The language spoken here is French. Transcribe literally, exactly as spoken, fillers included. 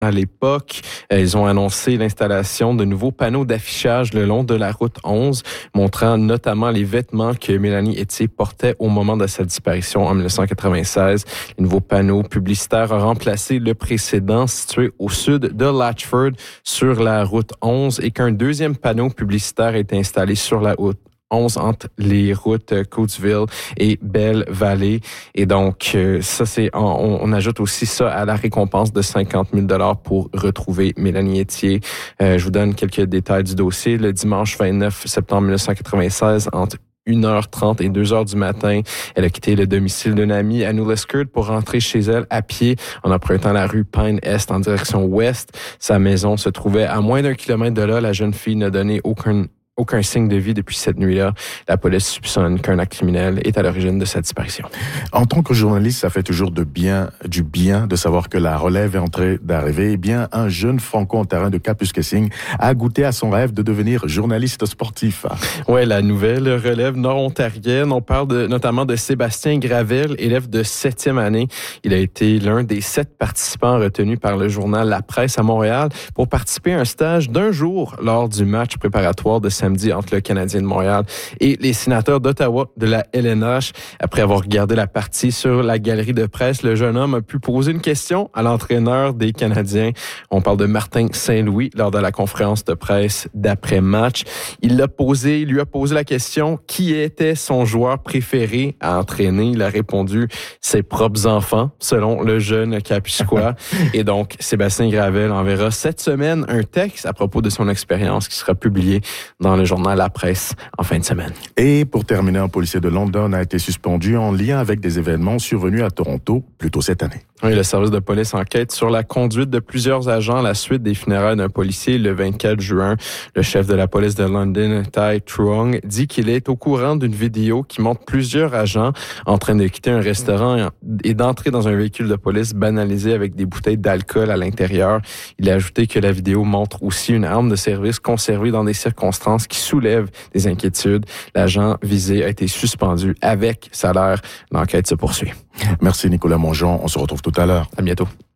À l'époque, ils ont annoncé l'installation de nouveaux panneaux d'affichage le long de la route onze, montrant notamment les vêtements que Mélanie Etier portait au moment de sa disparition en dix-neuf quatre-vingt-seize. Les nouveaux panneaux publicitaires ont remplacé le précédent situé au sud de Latchford sur la route onze et qu'un deuxième panneau publicitaire est installé sur la route onze entre les routes Coatesville et Belle-Vallée. Et donc, euh, ça, c'est, on, on ajoute aussi ça à la récompense de cinquante mille dollars pour retrouver Mélanie Etier. Euh, je vous donne quelques détails du dossier. Le dimanche vingt-neuf septembre dix-neuf quatre-vingt-seize, entre une heure trente et deux heures du matin, elle a quitté le domicile d'une amie à New Liskeard pour rentrer chez elle à pied en empruntant la rue Pine Est en direction ouest. Sa maison se trouvait à moins d'un kilomètre de là. La jeune fille n'a donné aucun Aucun signe de vie depuis cette nuit-là. La police soupçonne qu'un acte criminel est à l'origine de sa disparition. En tant que journaliste, ça fait toujours de bien, du bien de savoir que la relève est en train d'arriver. Eh bien, un jeune franco-ontarien de Kapuskasing a goûté à son rêve de devenir journaliste sportif. Ouais, la nouvelle relève nord-ontarienne. On parle de, notamment de Sébastien Gravel, élève de septième année. Il a été l'un des sept participants retenus par le journal La Presse à Montréal pour participer à un stage d'un jour lors du match préparatoire de samedi entre le Canadien de Montréal et les sénateurs d'Ottawa de la L N H. Après avoir regardé la partie sur la galerie de presse, le jeune homme a pu poser une question à l'entraîneur des Canadiens. On parle de Martin Saint-Louis lors de la conférence de presse d'après-match. Il l'a posé, il lui a posé la question qui était son joueur préféré à entraîner. Il a répondu ses propres enfants, selon le jeune Kapuskois. Et donc, Sébastien Gravel enverra cette semaine un texte à propos de son expérience qui sera publié dans le journal La Presse en fin de semaine. Et pour terminer, un policier de London a été suspendu en lien avec des événements survenus à Toronto plus tôt cette année. Oui, le service de police enquête sur la conduite de plusieurs agents à la suite des funérailles d'un policier le vingt-quatre juin. Le chef de la police de London, Ty Truong, dit qu'il est au courant d'une vidéo qui montre plusieurs agents en train de quitter un restaurant et d'entrer dans un véhicule de police banalisé avec des bouteilles d'alcool à l'intérieur. Il a ajouté que la vidéo montre aussi une arme de service conservée dans des circonstances qui soulèvent des inquiétudes. L'agent visé a été suspendu avec salaire. L'enquête se poursuit. Merci Nicolas Mongeon. On se retrouve tout à l'heure. À bientôt.